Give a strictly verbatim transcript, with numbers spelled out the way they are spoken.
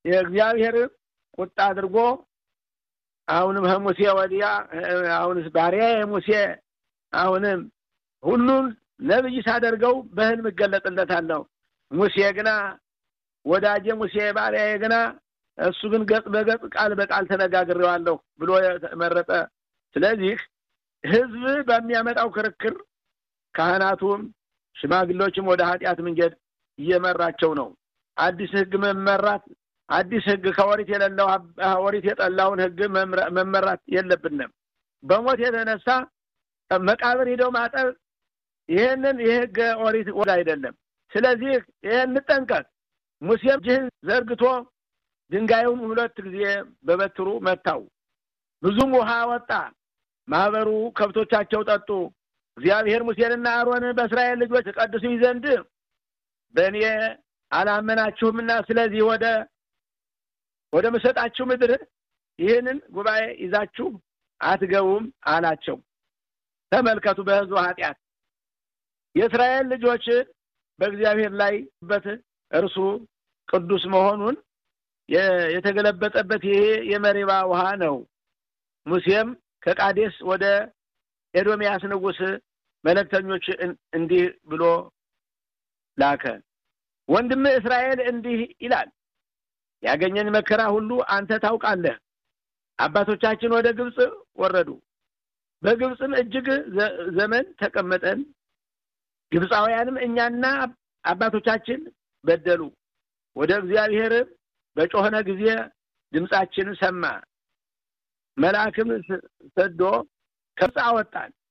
የእግዚአብሔር ቁጣ አድርጎ አሁንም ሙሴ ወዲያ አሁንስ ባሪያ ሙሴ አሁንም ሁሉን ነብይ ሳደርገው በህልም ገለጥለታለሁ ሙሴ ግና ወዳጄ ሙሴ ባሪያ ግና እሱ ግን ገጽ በገጽ ቃል በቃል ተነጋግሬዋለሁ ብሎ ተመረጠ ስለዚህ ህዝብ በሚያመጣው ክርክር ካህናቱም ሽማግሌዎችም ወደ ኃጢያት መንገድ እየመራቸው ነው አዲስ ህግ መመራት አዲስ ህግ ከወሪት የሌለው ወሪት የጠላውን ህግ መመራት የለብንም በሞት የተነሳ መቃብር ሄደው ማጠብ ይሄንን የህግ ወሪት ወዳ አይደለም ስለዚህ ይሄን ጠንቀቅ ሙሴም ጅህን ዘርግቶ ድንጋዩን ሁለት ጊዜ በበትሩ መታው ብዙም ውሃ ወጣ ማህበሩ ከብቶቻቸው ጠጡ እግዚአብሔር ሙሴንና አሮን በእስራኤል ልጆች ተቀድሱ ይዘንድ በእኔ አላመናችሁምና ስለዚህ ወደ ወደ መሰጣችሁ ምድር ይሄንን ጉባኤ ይዛችሁ አትገቡም አላቸው ተመልከቱ በህዝቡ ኃጢያት የእስራኤል ልጆች በእግዚአብሔር ላይ በት እርሱ ቅዱስ መሆኑን የተገለበጠበት ይሄ የመሪባ ውሃ ነው ሙሴም ከቃዴስ ወደ ኤዶሚያስ ንጉስ መልእክተኞች እንዲህ ብሎ ላከ ወንድም እስራኤል እንዲህ ይላል ያገኘን መከራ ሁሉ አንተ ታውቃለህ አባቶቻችን ወደ ግብጽ ወረዱ በግብጽም እጅግ ዘመን ተቀመጠን ግብጻውያንም እኛና አባቶቻችን በደሉ ወደ እግዚአብሔር በጮኸነ ጊዜ ድምጻችንን ሰማ መልአክም ሰዶ ከግብጽ አወጣን